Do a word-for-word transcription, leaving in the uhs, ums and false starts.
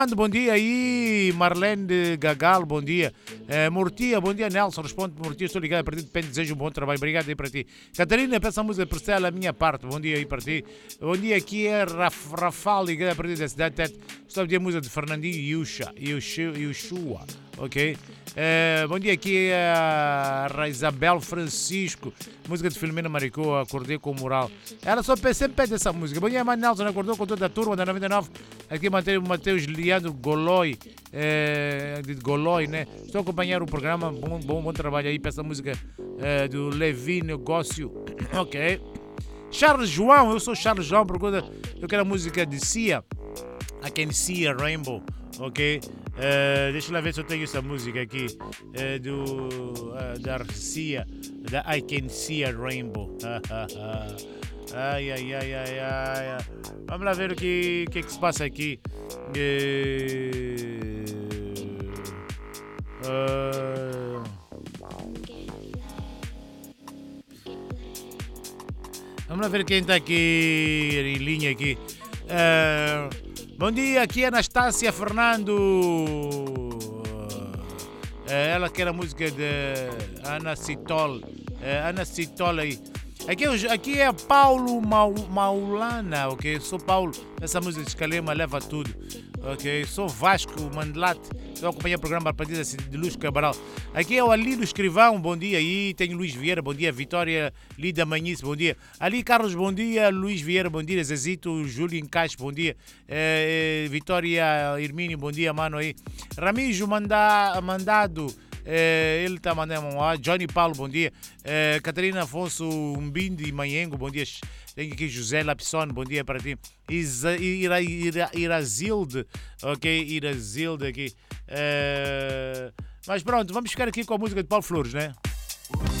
Bom dia aí, Marlene de Gagal, bom dia. Uh, Mortia, bom dia, Nelson. Responde, Mortia, estou ligado a partir de Depende, desejo um bom trabalho. Obrigado aí para ti. Catarina, peça a música por ser a minha parte. Bom dia aí para ti. Bom dia, aqui é Raf, Rafal, ligado a partir da cidade. Estou a pedir a música de Fernandinho Yusha, Yushua, ok? Uh, bom dia, aqui é a Isabel Francisco, música de Filomena Maricô, acordei com moral. Ela só sempre pede essa música. Bom dia, Mano Nelson, acordou com toda a turma da noventa e nove. Aqui o Mateus Leandro Goloi, é, de Goloi, né? Estou a acompanhar o programa, bom, bom, bom trabalho aí, peça a música é, do Levi Negócio, ok. Charles João, eu sou Charles João, procura, eu quero a música de Cia, I Can See a Rainbow, ok. Uh, deixa eu ver se eu tenho essa música aqui uh, do, uh, da Cia, da I Can See a Rainbow. Ai, ai, ai, ai, ai. Vamos lá ver o que, que, é que se passa aqui. Uh, uh, vamos lá ver quem está aqui em linha aqui. Uh, bom dia, aqui é Anastácia Fernando. Uh, ela quer a música de Ana Citol. Uh, Ana Citol aí. Aqui, aqui é Paulo Maulana, ok? Sou Paulo, essa música de Escalema leva tudo, ok? Sou Vasco Mandelate, estou a acompanhar o programa a partir de Luz Cabral. Aqui é o Alilo Escrivão, bom dia aí. Tenho Luís Vieira, bom dia. Vitória Lida Manhice, bom dia. Ali Carlos, bom dia. Luís Vieira, bom dia. Zezito, Júlio Encaixe, bom dia. Eh, Vitória Irmínio, bom dia, mano aí. Ramijo manda, Mandado. É, ele está mandando um ah, Johnny Paulo, bom dia. É, Catarina Afonso Umbindi Manhengo, bom dia. Tem aqui José Lapson, bom dia para ti. Isa, Ira, Ira, Irazilde, ok, Irazilde aqui. É, mas pronto, vamos ficar aqui com a música de Paulo Flores, né?